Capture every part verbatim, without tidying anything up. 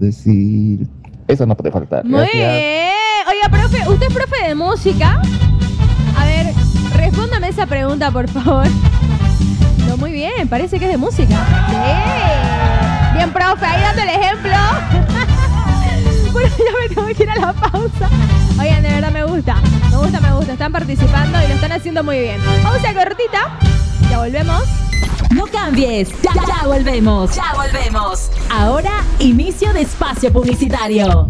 decir. Eso no puede faltar. Muy Gracias. bien. Oiga, profe, ¿usted es profe de música? A ver, respóndame esa pregunta, por favor. No, muy bien, parece que es de música. Sí. Bien, profe, ahí dando el ejemplo. Bueno, ya me tengo que ir a la pausa. Oigan, de verdad me gusta. Me gusta, me gusta. Están participando y lo están haciendo muy bien. Pausa cortita. Ya volvemos. No cambies, ya, ya volvemos, ya volvemos. Ahora, inicio de espacio publicitario.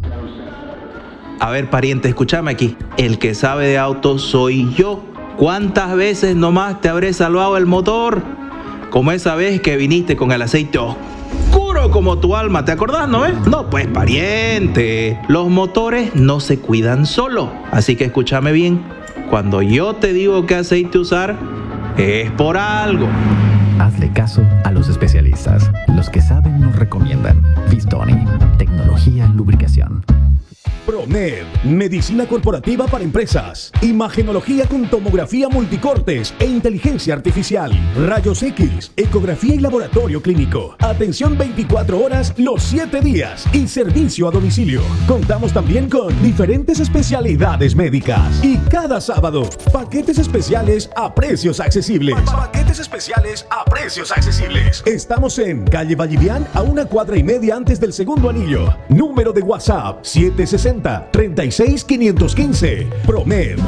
A ver, pariente, escúchame aquí. El que sabe de autos soy yo. ¿Cuántas veces nomás te habré salvado el motor? Como esa vez que viniste con el aceite oscuro como tu alma, ¿te acordás, no ves? No, pues, pariente, los motores no se cuidan solo. Así que escúchame bien. Cuando yo te digo qué aceite usar, es por algo. Hazle caso a los especialistas. Los que saben nos recomiendan. Vistoni, tecnología en lubricación. ProMed, medicina corporativa para empresas, imagenología con tomografía multicortes e inteligencia artificial, rayos X, ecografía y laboratorio clínico, atención veinticuatro horas los siete días y servicio a domicilio. Contamos también con diferentes especialidades médicas y cada sábado, paquetes especiales a precios accesibles. Paquetes especiales a precios accesibles. Estamos en calle Vallivian a una cuadra y media antes del segundo anillo. Número de WhatsApp siete sesenta, treinta y seis, quinientos quince. ProMed.